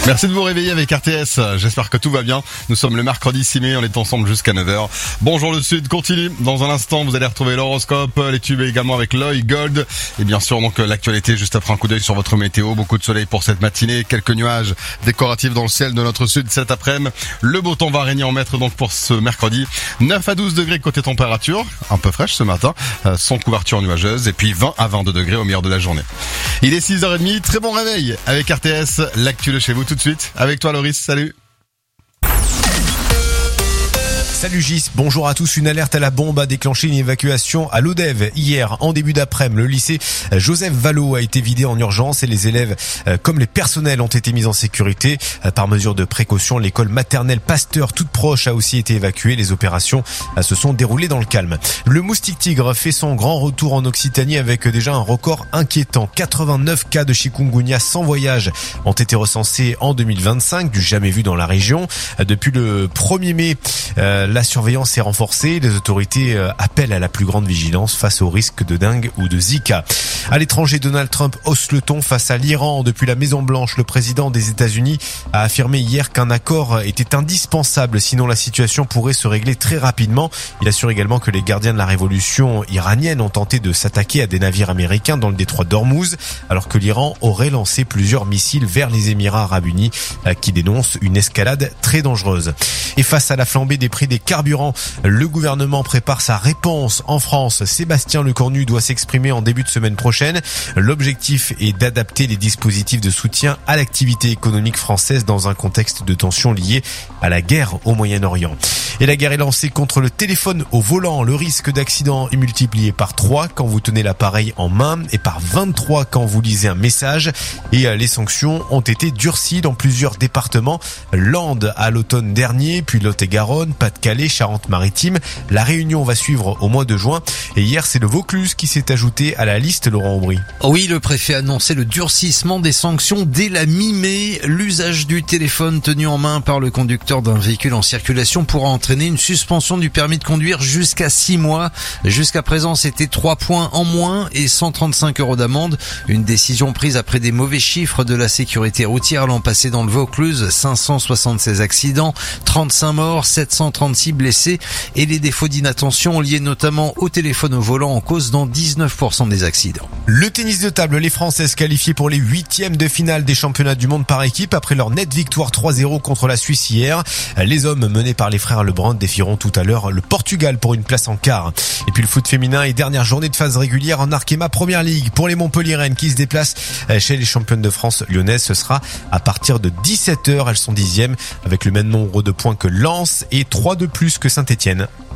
Merci de vous réveiller avec RTS, j'espère que tout va bien. Nous sommes le mercredi 6 mai, on est ensemble jusqu'à 9h. Bonjour le Sud, continue. Dans un instant, vous allez retrouver l'horoscope, les tubes également avec Loïc Gold. Et bien sûr, donc l'actualité juste après un coup d'œil sur votre météo. Beaucoup de soleil pour cette matinée, quelques nuages décoratifs dans le ciel de notre Sud cet après-midi. Le beau temps va régner en maître donc pour ce mercredi. 9 à 12 degrés côté température, un peu fraîche ce matin, sans couverture nuageuse. Et puis 20 à 22 degrés au milieu de la journée. Il est 6h30, très bon réveil avec RTS, l'actu de chez vous tout de suite. Avec toi Loris, salut. Salut Gis, bonjour à tous. Une alerte à la bombe a déclenché une évacuation à l'Odève. Hier, en début d'après-midi, le lycée Joseph Vallot a été vidé en urgence et les élèves comme les personnels ont été mis en sécurité. Par mesure de précaution, l'école maternelle Pasteur, toute proche, a aussi été évacuée. Les opérations se sont déroulées dans le calme. Le moustique tigre fait son grand retour en Occitanie avec déjà un record inquiétant. 89 cas de chikungunya sans voyage ont été recensés en 2025, du jamais vu dans la région. Depuis le 1er mai, la surveillance est renforcée. Les autorités appellent à la plus grande vigilance face au risque de dengue ou de Zika. À l'étranger, Donald Trump hausse le ton face à l'Iran. Depuis la Maison-Blanche, le président des États-Unis a affirmé hier qu'un accord était indispensable, sinon la situation pourrait se régler très rapidement. Il assure également que les gardiens de la révolution iranienne ont tenté de s'attaquer à des navires américains dans le détroit d'Ormuz, alors que l'Iran aurait lancé plusieurs missiles vers les Émirats arabes unis, qui dénoncent une escalade très dangereuse. Et face à la flambée des prix des carburants, le gouvernement prépare sa réponse. En France, Sébastien Lecornu doit s'exprimer en début de semaine prochaine. L'objectif est d'adapter les dispositifs de soutien à l'activité économique française dans un contexte de tension liée à la guerre au Moyen-Orient. Et la guerre est lancée contre le téléphone au volant. Le risque d'accident est multiplié par 3 quand vous tenez l'appareil en main et par 23 quand vous lisez un message. Et les sanctions ont été durcies dans plusieurs départements. Landes à l'automne dernier, puis Lot-et-Garonne, Pas-de-Calais, Charente-Maritime. La Réunion va suivre au mois de juin. Et hier, c'est le Vaucluse qui s'est ajouté à la liste, Laurent Aubry. Oui, le préfet a annoncé le durcissement des sanctions dès la mi-mai. L'usage du téléphone tenu en main par le conducteur d'un véhicule en circulation pourra entraîner une suspension du permis de conduire jusqu'à 6 mois. Jusqu'à présent, c'était 3 points en moins et 135 € d'amende. Une décision prise après des mauvais chiffres de la sécurité routière l'an passé dans le Vaucluse. 576 accidents, 35 morts, 736 blessés et les défauts d'inattention liés notamment au téléphone au volant en cause dans 19% des accidents. Le tennis de table, les Françaises qualifiées pour les 8e de finale des championnats du monde par équipe après leur nette victoire 3-0 contre la Suisse hier. Les hommes menés par les frères Lebrun défieront tout à l'heure le Portugal pour une place en quart. Et puis le foot féminin et dernière journée de phase régulière en Arkema Première Ligue pour les Montpelliéraines qui se déplacent chez les championnes de France lyonnaises. Ce sera à partir de 17h. Elles sont 10e avec le même nombre de points que Lens et 3 de plus que Saint-Etienne.